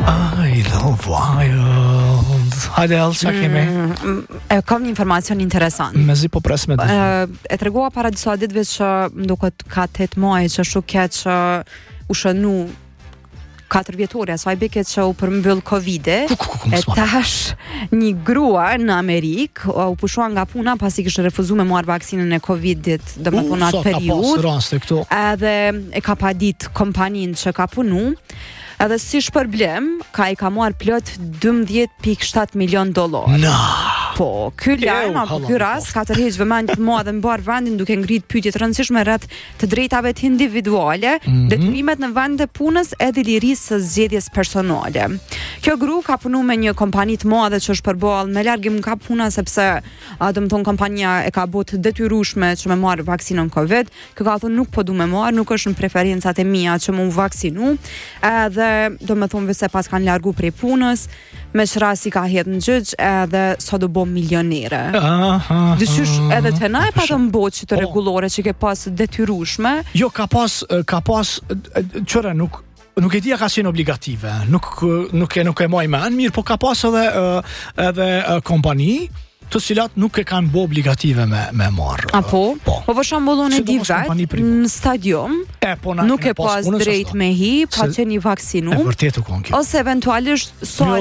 I love wild. Hajde, Ell, çka kemi? Kam një informacion interesant. Mezi po pres me të. E tregova para disa ditëve që më duket ka 8 muaj që shuket që u shënu 4 vjetore asaj beke që u përmbyll Covidi. E tash një grua në Amerikë u pushua nga puna pasi kishte refuzuar me marr vaksinën e Covidit, domethënë atë periudhë. Edhe e ka padit kompaninë që ka punu. Edhe si shpërblim, i ka marrë plot $12.7 milion. Po, ky lajm apo ky rast ka tërheq vëmendjen më dhe mbar vendin duke ngrit pyetje të rëndësishme rreth të drejtave të individuale, detyrimet në vend të punës edhe lirisë së zgjedhjes personale. Kjo gru ka punuar me një kompani të madhe që është përballë me largim nga puna sepse domethënë kompania e ka bëu të detyrueshme që me marr vaksinën Covid. Kjo ka thonë nuk po du me marr, nuk është në preferencat e mia që më vaksinu. Edhe domethënë vetë pas kanë largu prej punës, me rasti ka hedhë në gjyq edhe sa do bo milionere. Dyqysh edhe të na e pa të mboq që të regulore që ke pas detyrueshme. Jo, ka pas qëre nuk e tia ka qenë obligative, nuk e moj men, mirë, po ka pas edhe kompani të cilat nuk e kanë bo obligative me marrë. Apo? Po për shembull unë di vet në stadium nuk e pas drejt me hi, pa qenë i vaksinu. E vërtetë u kon kjo. Ose eventualisht